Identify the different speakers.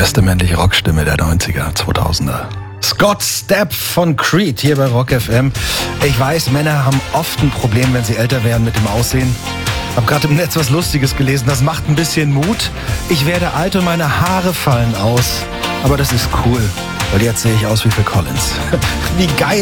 Speaker 1: beste männliche Rockstimme der 90er, 2000er. Scott Stapp von Creed hier bei Rock FM. Ich weiß, Männer haben oft ein Problem, wenn sie älter werden mit dem Aussehen. Hab gerade im Netz was Lustiges gelesen, das macht ein bisschen Mut. Ich werde alt und meine Haare fallen aus. Aber das ist cool, weil jetzt sehe ich aus wie Phil Collins. Wie geil